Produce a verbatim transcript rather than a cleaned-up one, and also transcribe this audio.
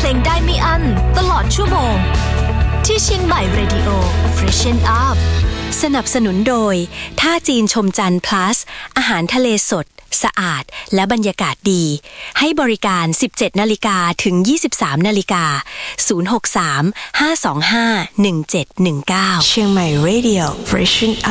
ลงได้ไม่อั้นตลอดชั่วโมงที่เชียงใหม่ Radio Freshen Up สนับสนุนโดยท่าจีนชมจันทร์ plus อาหารทะเลสดสะอาดและบรรยากาศดีให้บริการ สิบเจ็ดนาฬิกา ถึง ยี่สิบสามนาฬิกา ศูนย์ หก สาม ห้า สอง ห้า หนึ่ง เจ็ด หนึ่ง เก้าเชียงใหม่ Radio Freshen Up